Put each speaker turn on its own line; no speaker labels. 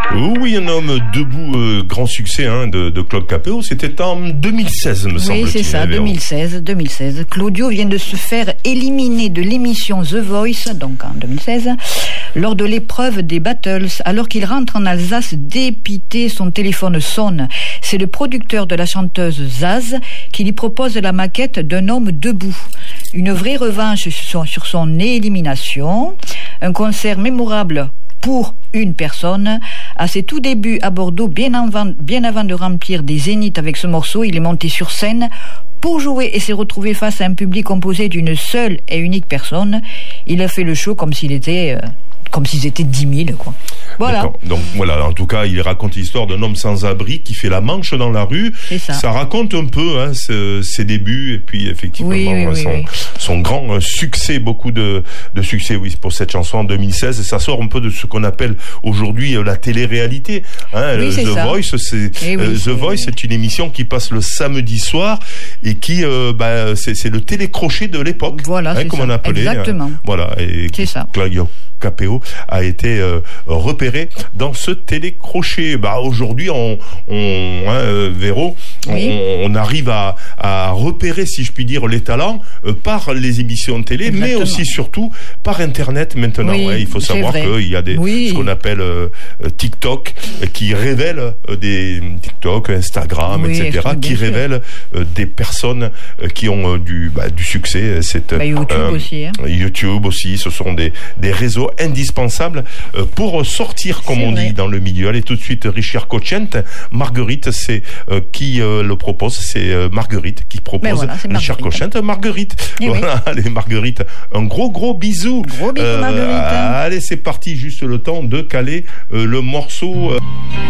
Oui, un homme debout, grand succès de Claude Capéo, c'était en 2016, me semble-t-il.
Oui, c'est ça, 2016. Claudio vient de se faire éliminer de l'émission The Voice, donc en 2016, lors de l'épreuve des Battles. Alors qu'il rentre en Alsace, dépité, son téléphone sonne. C'est le producteur de la chanteuse Zaz qui lui propose la maquette d'un homme debout. Une vraie revanche sur son élimination, un concert mémorable pour une personne. À ses tout débuts à Bordeaux, bien avant de remplir des zéniths avec ce morceau, il est monté sur scène pour jouer et s'est retrouvé face à un public composé d'une seule et unique personne. Il a fait le show comme s'ils étaient 10 000, quoi. Voilà.
D'accord. Donc voilà, en tout cas, il raconte l'histoire d'un homme sans abri qui fait la manche dans la rue.
C'est ça.
Ça raconte un peu ses débuts et puis effectivement son grand succès, beaucoup de succès, oui, pour cette chanson en 2016. Et ça sort un peu de ce qu'on appelle aujourd'hui la télé-réalité. The Voice, The Voice, c'est une émission qui passe le samedi soir et qui, c'est le télécrochet de l'époque.
Voilà, c'est
comme
ça.
on appelait.
Exactement.
Voilà. Et
c'est ça.
Claudio Capéo a été repéré dans ce télécrochet. Aujourd'hui, Véro, on arrive à repérer, si je puis dire, les talents par les émissions de télé,
exactement,
mais aussi surtout par Internet maintenant.
Oui,
il faut savoir qu'il y a ce qu'on appelle TikTok qui révèle des TikTok, Instagram, etc., qui révèlent des personnes qui ont du succès.
YouTube aussi.
YouTube aussi, ce sont des réseaux indispensables pour sortir, comme on dit dans le milieu. Allez, tout de suite, Richard Cochent. Marguerite, c'est qui le propose, c'est Marguerite qui propose Richard Cochent. Marguerite. Voilà, allez, Marguerite, un gros bisou.
Gros bisou, Marguerite.
Allez, c'est parti, juste le temps de caler le morceau.